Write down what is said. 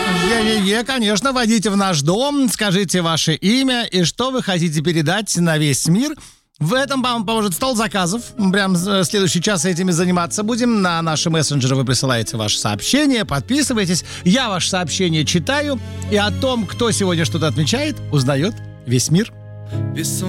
Конечно, войдите в наш дом, скажите ваше имя и что вы хотите передать на весь мир. В этом вам поможет стол заказов. Прям следующий час этими заниматься будем. На наши мессенджеры вы присылаете ваши сообщения, подписывайтесь. Я ваше сообщение читаю. И о том, кто сегодня что-то отмечает, узнает весь мир.